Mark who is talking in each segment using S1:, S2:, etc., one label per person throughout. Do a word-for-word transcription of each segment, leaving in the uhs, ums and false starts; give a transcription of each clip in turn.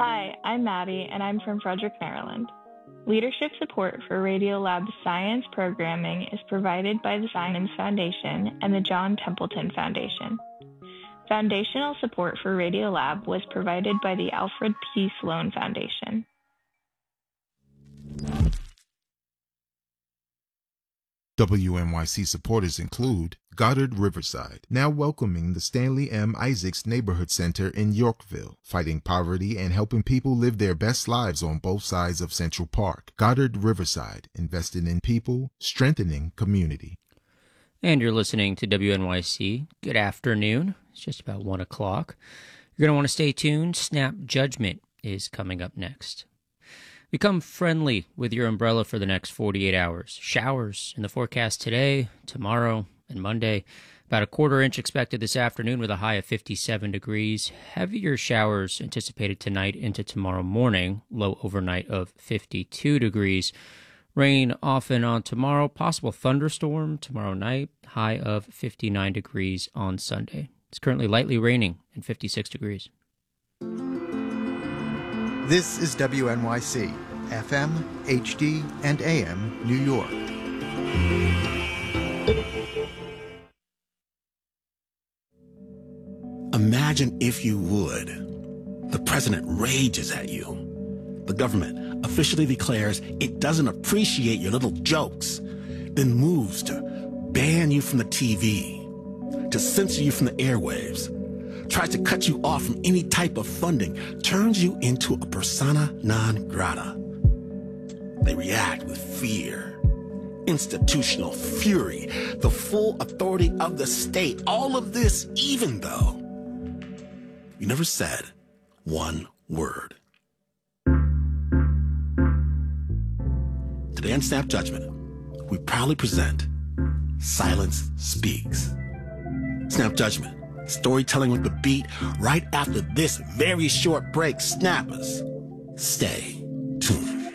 S1: Hi, I'm Maddie, and I'm from Frederick, Maryland. Leadership support for Radiolab's science programming is provided by the Simons Foundation and the John Templeton Foundation. Foundational support for Radiolab was provided by the Alfred P. Sloan Foundation.
S2: W N Y C supporters include Goddard Riverside, now welcoming the Stanley M. Isaacs Neighborhood Center in Yorkville, fighting poverty and helping people live their best lives on both sides of Central Park. Goddard Riverside, invested in people, strengthening community.
S3: And you're listening to W N Y C. Good afternoon. It's just about one o'clock. You're going to want to stay tuned. Snap Judgment is coming up next. Become friendly with your umbrella for the next forty-eight hours. Showers in the forecast today, tomorrow, and Monday. About a quarter inch expected this afternoon with a high of fifty-seven degrees. Heavier showers anticipated tonight into tomorrow morning. Low overnight of fifty-two degrees. Rain often on tomorrow. Possible thunderstorm tomorrow night. High of fifty-nine degrees on Sunday. It's currently lightly raining and fifty-six degrees.
S4: This is W N Y C, F M, H D, and A M, New York.
S5: Imagine, if you would, the president rages at you. The government officially declares it doesn't appreciate your little jokes, then moves to ban you from the T V, to censor you from the airwaves, tries to cut you off from any type of funding, turns you into a persona non grata. They react with fear, institutional fury, the full authority of the state. All of this, even though you never said one word. Today on Snap Judgment, we proudly present Silence Speaks. Snap Judgment. Storytelling with the beat right after this very short break. Snappers, stay tuned.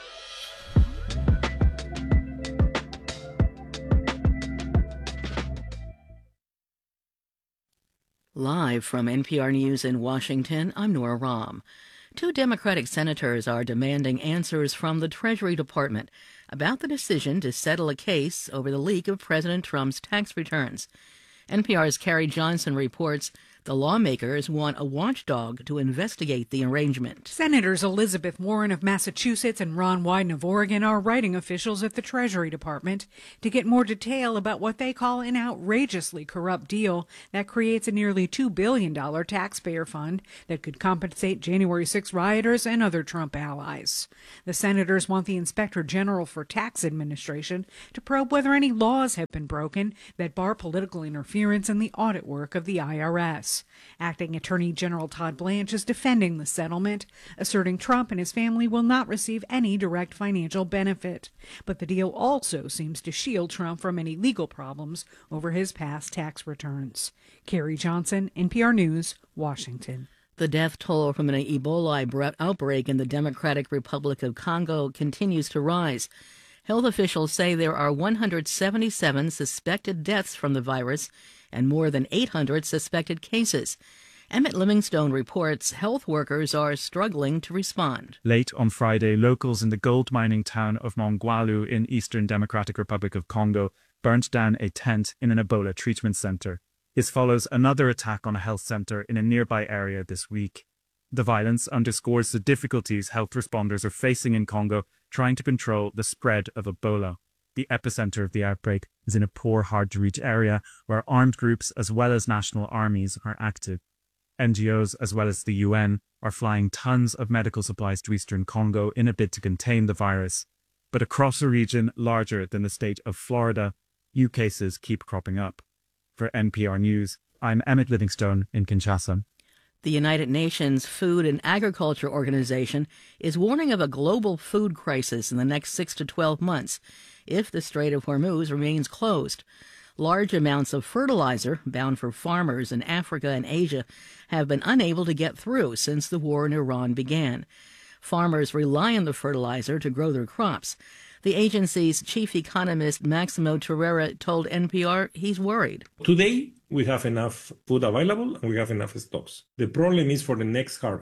S6: Live from N P R News in Washington, I'm Nora Rahm. Two Democratic senators are demanding answers from the Treasury Department about the decision to settle a case over the leak of President Trump's tax returns. N P R's Carrie Johnson reports the lawmakers want a watchdog to investigate the arrangement.
S7: Senators Elizabeth Warren of Massachusetts and Ron Wyden of Oregon are writing officials at the Treasury Department to get more detail about what they call an outrageously corrupt deal that creates a nearly two billion dollars taxpayer fund that could compensate January sixth rioters and other Trump allies. The senators want the Inspector General for Tax Administration to probe whether any laws have been broken that bar political interference in the audit work of the I R S. Acting Attorney General Todd Blanche is defending the settlement, asserting Trump and his family will not receive any direct financial benefit. But the deal also seems to shield Trump from any legal problems over his past tax returns. Carrie Johnson, N P R News, Washington.
S6: The death toll from an Ebola outbreak in the Democratic Republic of Congo continues to rise. Health officials say there are one hundred seventy-seven suspected deaths from the virus and more than eight hundred suspected cases. Emmett Livingstone reports health workers are struggling to respond.
S8: Late on Friday, locals in the gold mining town of Mongwalu in Eastern Democratic Republic of Congo burnt down a tent in an Ebola treatment center. This follows another attack on a health center in a nearby area this week. The violence underscores the difficulties health responders are facing in Congo trying to control the spread of Ebola. The epicenter of the outbreak is in a poor, hard-to-reach area where armed groups as well as national armies are active. N G Os as well as the U N are flying tons of medical supplies to eastern Congo in a bid to contain the virus. But across a region larger than the state of Florida, new cases keep cropping up. For N P R News, I'm Emmett Livingstone in Kinshasa.
S6: The United Nations Food and Agriculture Organization is warning of a global food crisis in the next six to twelve months if the Strait of Hormuz remains closed. Large amounts of fertilizer bound for farmers in Africa and Asia have been unable to get through since the war in Iran began. Farmers rely on the fertilizer to grow their crops. The agency's chief economist, Maximo Torreira, told N P R he's worried.
S9: Today, we have enough food available and we have enough stocks. The problem is for the next harvest.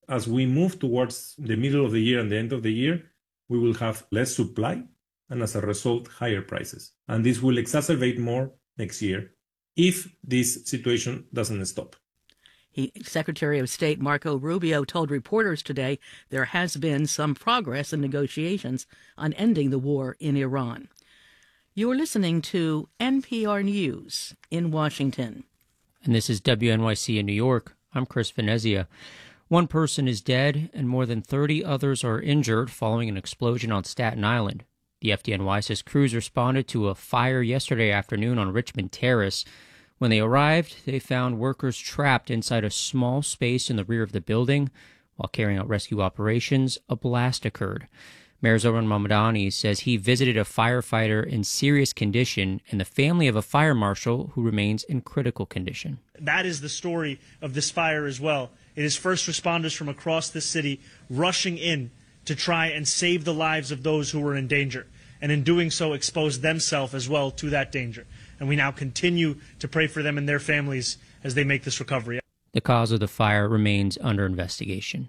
S9: As we move towards the middle of the year and the end of the year, we will have less supply and as a result, higher prices. And this will exacerbate more next year if this situation doesn't stop.
S6: He, Secretary of State Marco Rubio told reporters today there has been some progress in negotiations on ending the war in Iran. You are listening to N P R News in Washington.
S3: And this is W N Y C in New York. I'm Chris Venezia. One person is dead and more than thirty others are injured following an explosion on Staten Island. The F D N Y says crews responded to a fire yesterday afternoon on Richmond Terrace. When they arrived, they found workers trapped inside a small space in the rear of the building. While carrying out rescue operations, a blast occurred. Mayor Zoran Mamdani says he visited a firefighter in serious condition and the family of a fire marshal who remains in critical condition.
S10: That is the story of this fire as well. It is first responders from across the city rushing in to try and save the lives of those who were in danger, and in doing so expose themselves as well to that danger. And we now continue to pray for them and their families as they make this recovery.
S3: The cause of the fire remains under investigation.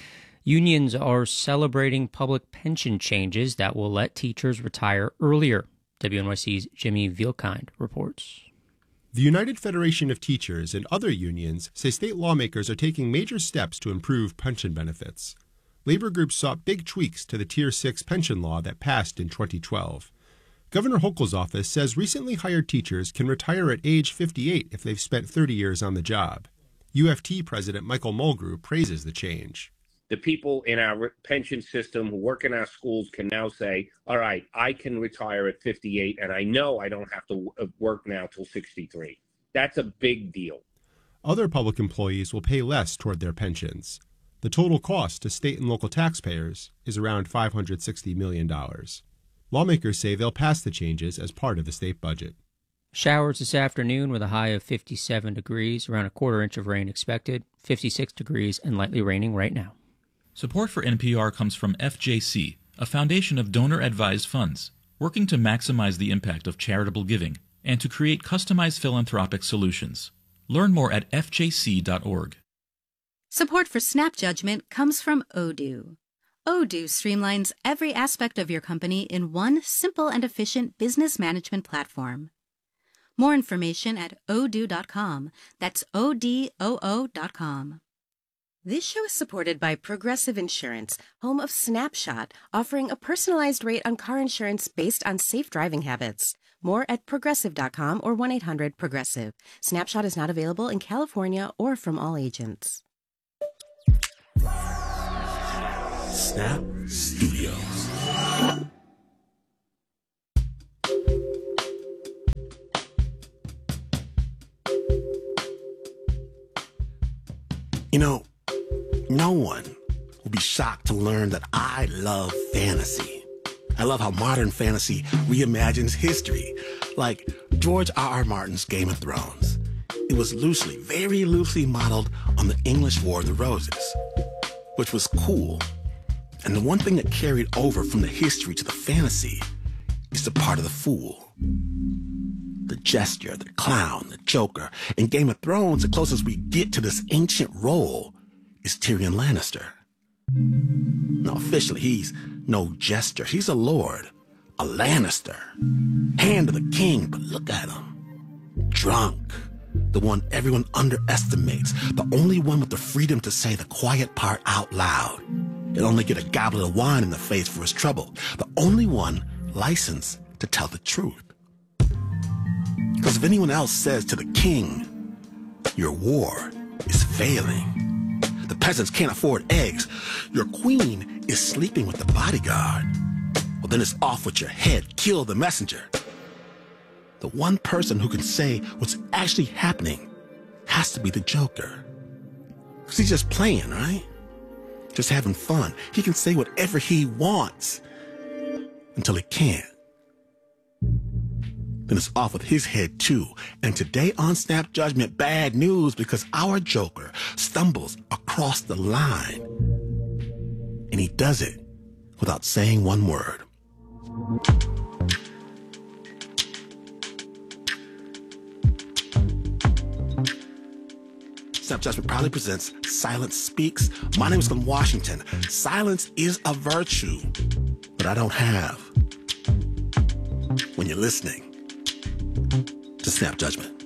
S3: Unions are celebrating public pension changes that will let teachers retire earlier. W N Y C's Jimmy Vielkind reports.
S11: The United Federation of Teachers and other unions say state lawmakers are taking major steps to improve pension benefits. Labor groups sought big tweaks to the Tier six pension law that passed in twenty twelve. Governor Hochul's office says recently hired teachers can retire at age fifty-eight if they've spent thirty years on the job. U F T President Michael Mulgrew praises the change.
S12: The people in our pension system who work in our schools can now say, all right, I can retire at fifty-eight, and I know I don't have to work now till sixty-three. That's a big deal.
S11: Other public employees will pay less toward their pensions. The total cost to state and local taxpayers is around five hundred sixty million dollars. Lawmakers say they'll pass the changes as part of the state budget.
S3: Showers this afternoon with a high of fifty-seven degrees, around a quarter inch of rain expected, fifty-six degrees and lightly raining right now.
S13: Support for N P R comes from F J C, a foundation of donor-advised funds, working to maximize the impact of charitable giving and to create customized philanthropic solutions. Learn more at f j c dot org.
S14: Support for Snap Judgment comes from Odoo. Odoo streamlines every aspect of your company in one simple and efficient business management platform. More information at odoo dot com. That's O D O O dot com.
S15: This show is supported by Progressive Insurance, home of Snapshot, offering a personalized rate on car insurance based on safe driving habits. More at progressive dot com or one eight hundred progressive. Snapshot is not available in California or from all agents.
S5: Snap Studios. You know, no one will be shocked to learn that I love fantasy. I love how modern fantasy reimagines history, like George R. R. Martin's Game of Thrones. It was loosely, very loosely modeled on the English War of the Roses, which was cool. And the one thing that carried over from the history to the fantasy is the part of the fool. The jester, the clown, the joker. In Game of Thrones, the closest we get to this ancient role is Tyrion Lannister. Now, officially, he's no jester. He's a lord, a Lannister. Hand of the king, but look at him. Drunk. The one everyone underestimates. The only one with the freedom to say the quiet part out loud. He'll only get a goblet of wine in the face for his trouble. The only one licensed to tell the truth. Because if anyone else says to the king, your war is failing. The peasants can't afford eggs. Your queen is sleeping with the bodyguard. Well, then it's off with your head. Kill the messenger. The one person who can say what's actually happening has to be the Joker. Because he's just playing, right? Just having fun. He can say whatever he wants until he can't. Then it's off with his head, too. And today on Snap Judgment, bad news because our Joker stumbles across the line. And he does it without saying one word. Snap Judgment proudly presents Silence Speaks. My name is Glenn Washington. Silence is a virtue, but I don't have when you're listening to Snap Judgment.